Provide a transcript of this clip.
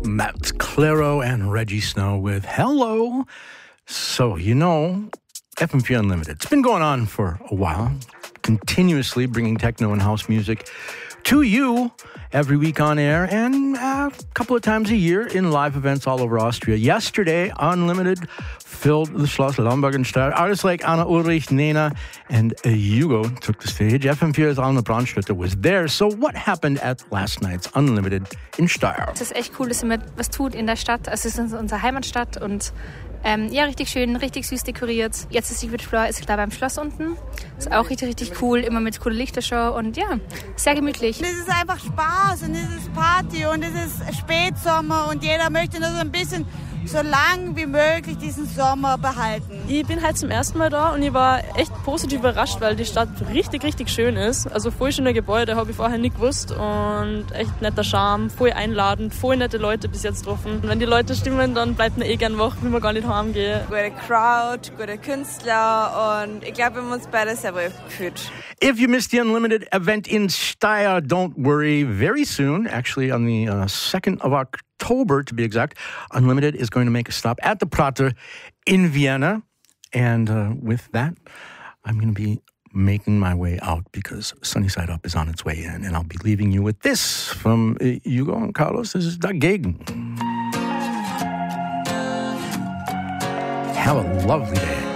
Matt Claro and Reggie Snow with Hello. So, FM4 Unlimited. It's been going on for a while, continuously bringing techno and house music to you every week on air and a couple of times a year in live events all over Austria. Yesterday, Unlimited filled the Schloss Lamberg and Steyr. Artists like Anna Ulrich, Nena, and Hugo took the stage. FM4's Alna Brandstätter was there. So what happened at last night's Unlimited in Steyr? Es ist echt cool, dass man was tut in der Stadt. Also es ist unsere Heimatstadt und richtig schön, richtig süß dekoriert. Jetzt ist Secret Floor, ist klar beim Schloss unten. Ist auch richtig, richtig cool, immer mit cooler Lichtershow und ja, sehr gemütlich. Es ist einfach Spaß und es ist Party und es ist Spätsommer und jeder möchte nur so ein bisschen so lang wie möglich diesen Sommer behalten. Ich bin halt zum ersten Mal da und ich war echt positiv überrascht, weil die Stadt richtig, richtig schön ist. Also voll schöne Gebäude, habe ich vorher nicht gewusst und echt netter Charme, voll einladend, voll nette Leute bis jetzt getroffen. Wenn die Leute stimmen, dann bleibt man gern wach, wenn man gar nicht heimgehen. Gute Crowd, gute Künstler und ich glaube, wir haben uns beide sehr wohl gefühlt. If you missed the Unlimited event in Steyr, don't worry. Very soon, actually on the 2nd of October to be exact, Unlimited is going to make a stop at the Prater in Vienna. And with that, I'm going to be making my way out because Sunny Side Up is on its way in. And I'll be leaving you with this from Hugo and Carlos. This is Dagegen. Have a lovely day.